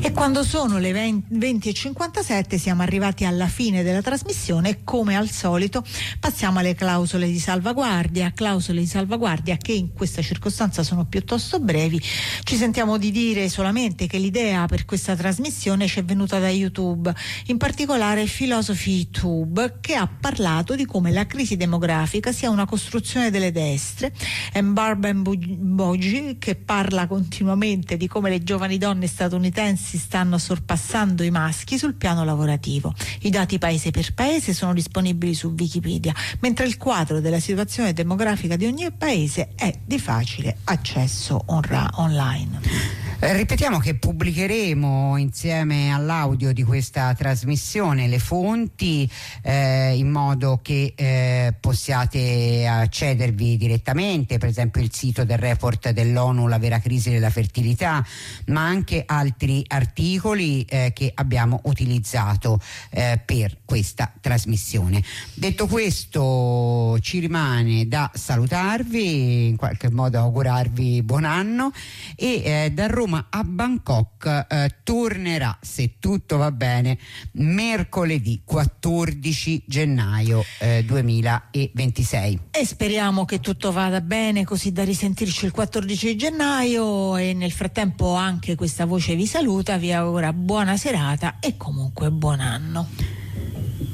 E quando sono le 20:57 siamo arrivati alla fine della trasmissione e come al solito passiamo alle clausole di salvaguardia che in questa circostanza sono piuttosto brevi. Ci sentiamo di dire solamente che l'idea per questa trasmissione ci è venuta da YouTube, in particolare Philosophy Tube, che ha parlato di come la crisi demografica sia una costruzione delle destre, e Barben Boji, che parla continuamente di come le giovani donne statunitensi stanno sorpassando i maschi sul piano lavorativo. I dati paese per paese sono disponibili su Wikipedia, mentre il quadro della situazione demografica di ogni paese è di facile accesso online. Ripetiamo che pubblicheremo insieme all'audio di questa trasmissione le fonti in modo che possiate accedervi direttamente, per esempio il sito del report dell'ONU La vera crisi della fertilità, ma anche altri articoli che abbiamo utilizzato per questa trasmissione. Detto questo, ci rimane da salutarvi, in qualche modo augurarvi buon anno, e da Roma a Bangkok tornerà, se tutto va bene, mercoledì 14 gennaio 2026. E speriamo che tutto vada bene, così da risentirci il 14 gennaio, e nel frattempo anche questa voce vi saluta, vi augura buona serata e comunque buon anno.